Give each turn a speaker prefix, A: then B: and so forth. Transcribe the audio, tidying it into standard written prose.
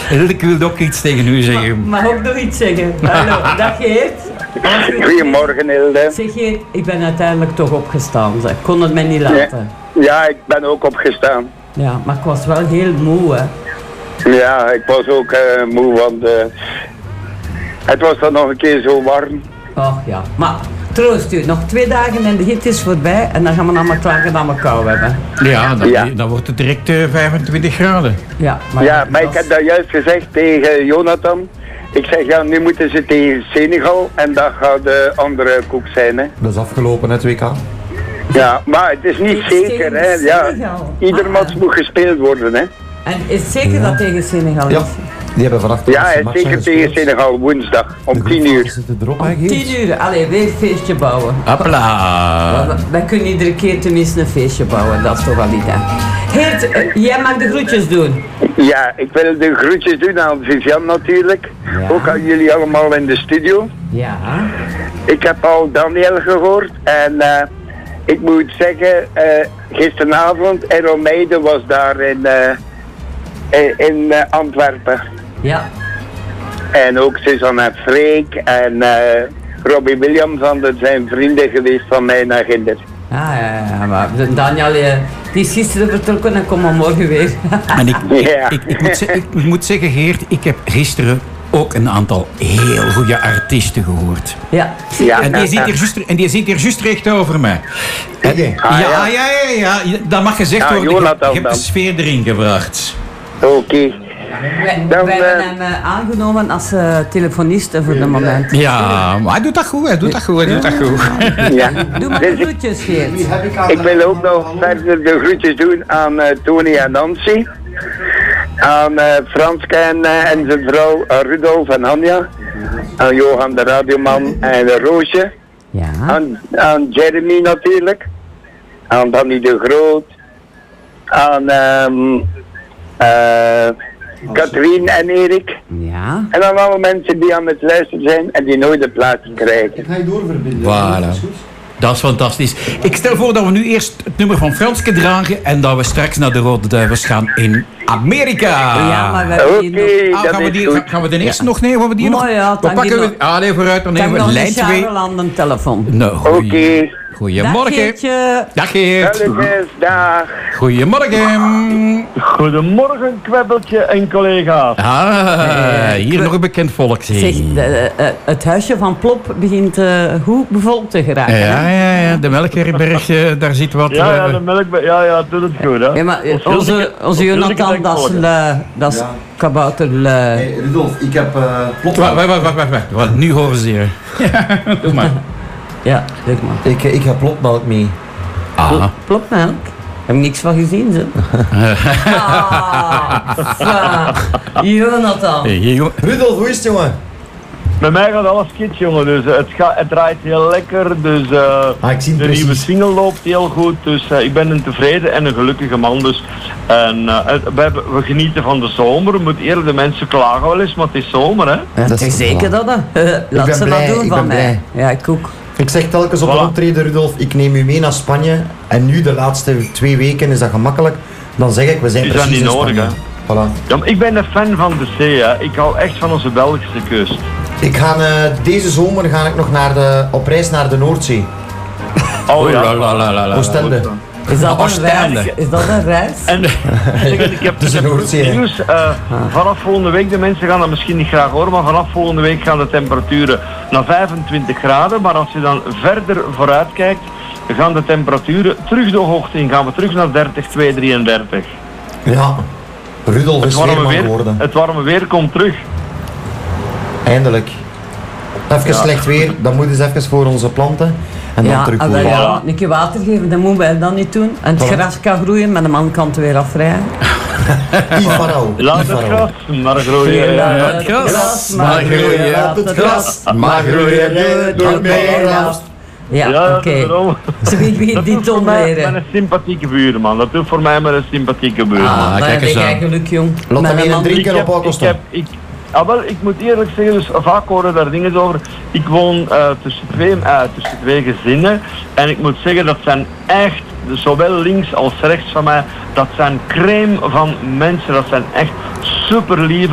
A: Ik wil ook iets tegen u zeggen.
B: Mag ook nog iets zeggen? Hallo, dag Geert.
C: Goedemorgen, Hilde.
B: Zeg Geert, ik ben uiteindelijk toch opgestaan. Zeg. Ik kon het mij niet laten.
C: Ja, ik ben ook opgestaan.
B: Ja, maar ik was wel heel moe, hè.
C: Ja, ik was ook moe, want het was dan nog een keer zo warm.
B: Och ja, maar troost u, nog 2 dagen en de hit is voorbij en dan gaan we allemaal klagen dat we kou hebben.
A: Ja, dan wordt het direct 25 graden.
B: Ja,
C: maar ik heb dat juist gezegd tegen Jonathan. Ik zeg, ja, nu moeten ze tegen Senegal en dat gaat de andere koek zijn, hè.
D: Dat is afgelopen, het WK.
C: Ja, maar het is niet zeker, hè. Ja, ieder match moet gespeeld worden, hè.
B: En is het zeker dat tegen Senegal is?
D: Ja, die hebben vannacht
C: ja, zeker tegen Senegal, woensdag, om 10 uur.
B: Om 10 uur, allee, weer een feestje bouwen.
A: Hopla.
B: Wij kunnen iedere keer tenminste een feestje bouwen, dat is toch wel iets, hè. Geert, jij mag de groetjes doen.
C: Ja, ik wil de groetjes doen aan Vivian natuurlijk. Ja. Ook aan jullie allemaal in de studio.
B: Ja.
C: Ik heb al Daniel gehoord en ik moet zeggen, gisteravond Errol Meijden was daar in Antwerpen.
B: Ja.
C: En ook Suzanne Freek en Robbie Williams, dat zijn vrienden geweest van mij naar Ginder.
B: Ja, maar Daniel, die is gisteren vertrokken en komt morgen weer.
A: En ik moet zeggen, Geert, ik heb gisteren ook een aantal heel goede artiesten gehoord.
B: Ja.
A: En die zit hier juist recht over mij. Ja, dat mag gezegd worden.
C: Jonathan,
A: je hebt de sfeer erin gebracht.
C: Oké.
B: Wij hebben hem aangenomen als telefonist voor de moment.
A: Ja, maar hij doet dat goed,
C: Ja.
B: Doe maar de groetjes, Geert.
C: Ik wil ook nog verder de groetjes doen aan Tony en Nancy. Aan Franske en zijn vrouw Rudolf en Anja. Aan Johan de radioman en Roosje.
B: Ja.
C: Aan Jeremy natuurlijk. Aan Danny de Groot. Aan Katrien en Erik.
B: Ja.
C: En aan alle mensen die aan het luisteren zijn en die nooit de plaats krijgen.
D: Ik ga je doorverbinden.
A: Voilà. Dat is fantastisch. Ik stel voor dat we nu eerst het nummer van Franske dragen en dat we straks naar de Rode Duivels gaan in Amerika.
B: Ja, maar
A: gaan we de eerste nog nemen? Gaan we die nog?
B: Ja,
A: we pakken we... Allee, vooruit, dan nemen we lijn 2.
B: aan de telefoon.
A: Nou,
C: Oké.
A: Goedemorgen. Dag Geert.
C: Dag.
A: Goedemorgen.
E: Goedemorgen, kwebbeltje en collega's.
A: Hier nog een bekend volk.
B: Zeg, het huisje van Plop begint goed bevolkt te geraken.
A: Ja, de Melkherberg, daar zit wat...
E: Ja, de melkberg, ja, doet het goed, hè.
B: Ja, maar onze Jonathan, dat is kabouterlui.
D: Hey, Rudolf, ik heb Plop.
A: Wacht, nu horen ze je. Doe maar.
B: Ja, zeg maar.
D: Ik heb plopmelk mee.
B: Plopmelk? Heb ik niks van gezien, ze. Jonathan.
D: Rudolf, hoe is het, jongen?
E: Bij mij gaat alles kit, jongen, dus het draait heel lekker, dus
D: ik zie
E: de nieuwe single loopt heel goed, dus ik ben een tevreden en een gelukkige man, dus we genieten van de zomer. Moet eerlijk, de mensen klagen wel eens, maar het is zomer, hè.
B: Ja, dat is zeker dat, hè. Laat ze maar doen van mij. Ja, ik ook.
D: Ik zeg telkens op een optreden, Rudolf, ik neem u mee naar Spanje. En nu, de laatste 2 weken, is dat gemakkelijk. Dan zeg ik, we zijn precies in Spanje.
E: Nodig, hè?
D: Voilà.
E: Ja, maar ik ben een fan van de zee, hè. Ik hou echt van onze Belgische kust.
D: Ik ga, deze zomer ga ik nog op reis naar de Noordzee.
E: Oh ja.
D: Oostende.
B: Is dat een reis? Is dat een reis?
E: En ik heb nieuws. Vanaf volgende week, de mensen gaan dat misschien niet graag horen, maar vanaf volgende week gaan de temperaturen naar 25 graden. Maar als je dan verder vooruit kijkt, gaan de temperaturen terug de hoogte in. Gaan we terug naar 30, 2, 33.
D: Ja, Rudolf is weerman geworden.
E: Het warme weer komt terug.
D: Eindelijk. Even slecht weer, dan moeten ze even voor onze planten. En dan terug
B: ja, een keer water geven, dat moeten wij dan niet doen. En het gras kan groeien, maar de man kan het weer afrijden.
E: Laat het gras maar groeien.
A: Laat het gras maar groeien. Laat het gras maar groeien. Door meer.
B: Ja, oké. Ze weet die toon weer.
E: Met een sympathieke buurman. Dat doet voor mij met een sympathieke buurman.
B: Kijk eens aan. Geluk, jong.
D: Laat hem een drinken op Alkosta.
E: Wel, ik moet eerlijk zeggen, dus vaak horen daar dingen over. Ik woon tussen twee gezinnen en ik moet zeggen, dat zijn echt, zowel links als rechts van mij, dat zijn crème van mensen, dat zijn echt super lieve